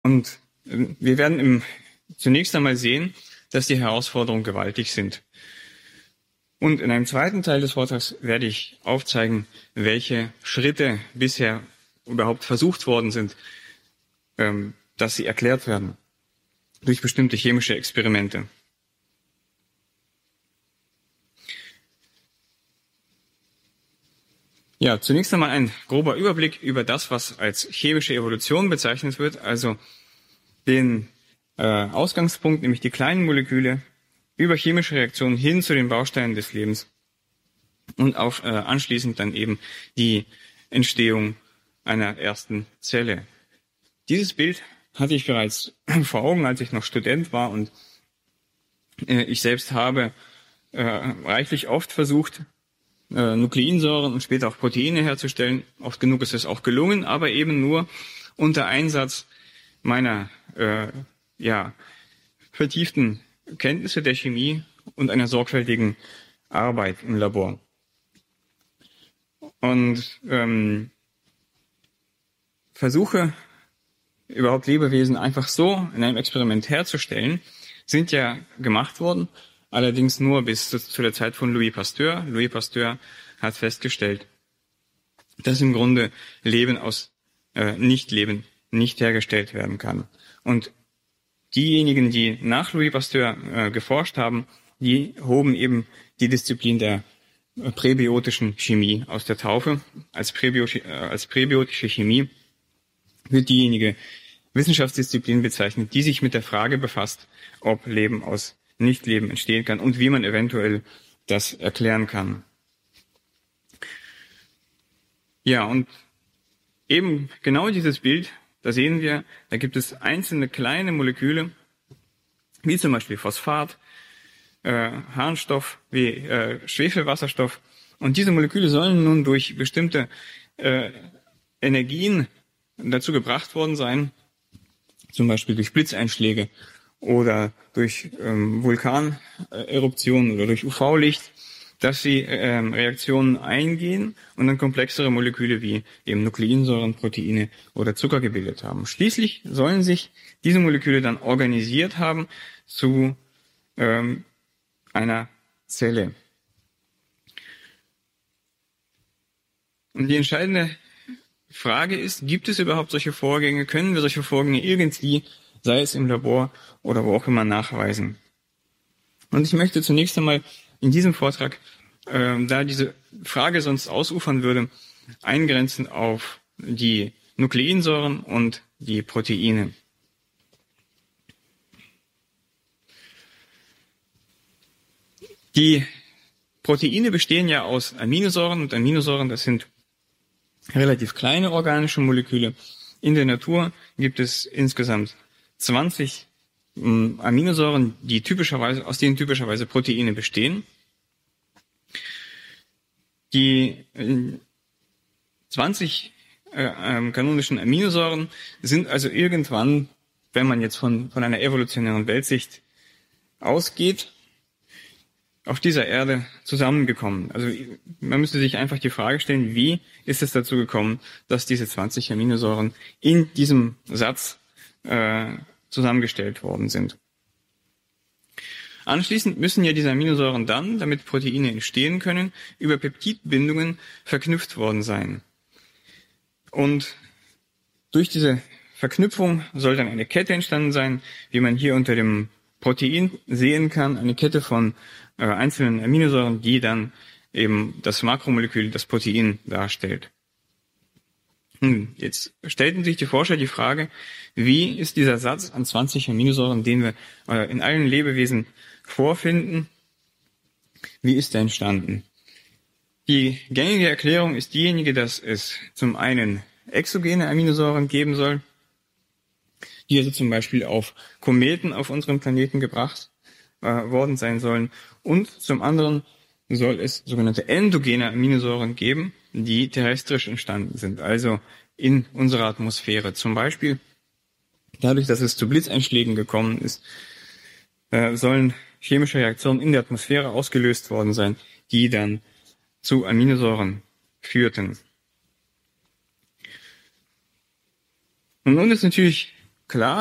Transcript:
Und wir werden zunächst einmal sehen, dass die Herausforderungen gewaltig sind. Und in einem zweiten Teil des Vortrags werde ich aufzeigen, welche Schritte bisher überhaupt versucht worden sind, dass sie erklärt werden durch bestimmte chemische Experimente. Ja, zunächst einmal ein grober Überblick über das, was als chemische Evolution bezeichnet wird, also den Ausgangspunkt, nämlich die kleinen Moleküle, über chemische Reaktionen hin zu den Bausteinen des Lebens und anschließend dann eben die Entstehung einer ersten Zelle. Dieses Bild hatte ich bereits vor Augen, als ich noch Student war, und ich selbst habe reichlich oft versucht, Nukleinsäuren und später auch Proteine herzustellen. Oft genug ist es auch gelungen, aber eben nur unter Einsatz meiner vertieften Kenntnisse der Chemie und einer sorgfältigen Arbeit im Labor. Und Versuche, überhaupt Lebewesen einfach so in einem Experiment herzustellen, sind ja gemacht worden, allerdings nur bis zu der Zeit von Louis Pasteur. Louis Pasteur hat festgestellt, dass im Grunde Leben aus Nichtleben nicht hergestellt werden kann. Und diejenigen, die nach Louis Pasteur geforscht haben, die hoben eben die Disziplin der präbiotischen Chemie aus der Taufe. Als präbiotische Chemie wird diejenige Wissenschaftsdisziplin bezeichnet, die sich mit der Frage befasst, ob Leben aus Nichtleben entstehen kann und wie man eventuell das erklären kann. Ja, und eben genau dieses Bild, da sehen wir, da gibt es einzelne kleine Moleküle, wie zum Beispiel Phosphat, Harnstoff, wie Schwefelwasserstoff. Und diese Moleküle sollen nun durch bestimmte Energien dazu gebracht worden sein, zum Beispiel durch Blitzeinschläge oder durch Vulkaneruptionen oder durch UV-Licht, dass sie Reaktionen eingehen und dann komplexere Moleküle wie eben Nukleinsäuren, Proteine oder Zucker gebildet haben. Schließlich sollen sich diese Moleküle dann organisiert haben zu einer Zelle. Und die entscheidende Frage ist, gibt es überhaupt solche Vorgänge? Können wir solche Vorgänge irgendwie, sei es im Labor oder wo auch immer, nachweisen? Und ich möchte zunächst einmal in diesem Vortrag, da diese Frage sonst ausufern würde, eingrenzen auf die Nukleinsäuren und die Proteine. Die Proteine bestehen ja aus Aminosäuren, und Aminosäuren, das sind relativ kleine organische Moleküle. In der Natur gibt es insgesamt 20 Aminosäuren, aus denen typischerweise Proteine bestehen. Die 20 kanonischen Aminosäuren sind also irgendwann, wenn man jetzt von einer evolutionären Weltsicht ausgeht, auf dieser Erde zusammengekommen. Also man müsste sich einfach die Frage stellen, wie ist es dazu gekommen, dass diese 20 Aminosäuren in diesem Satz zusammengestellt worden sind. Anschließend müssen ja diese Aminosäuren dann, damit Proteine entstehen können, über Peptidbindungen verknüpft worden sein. Und durch diese Verknüpfung soll dann eine Kette entstanden sein, wie man hier unter dem Protein sehen kann, eine Kette von einzelnen Aminosäuren, die dann eben das Makromolekül, das Protein darstellt. Jetzt stellten sich die Forscher die Frage, wie ist dieser Satz an 20 Aminosäuren, den wir in allen Lebewesen vorfinden, wie ist der entstanden? Die gängige Erklärung ist diejenige, dass es zum einen exogene Aminosäuren geben soll, die also zum Beispiel auf Kometen auf unserem Planeten gebracht worden sein sollen. Und zum anderen soll es sogenannte endogene Aminosäuren geben, die terrestrisch entstanden sind, also in unserer Atmosphäre. Zum Beispiel dadurch, dass es zu Blitzeinschlägen gekommen ist, sollen chemische Reaktionen in der Atmosphäre ausgelöst worden sein, die dann zu Aminosäuren führten. Und nun ist natürlich klar.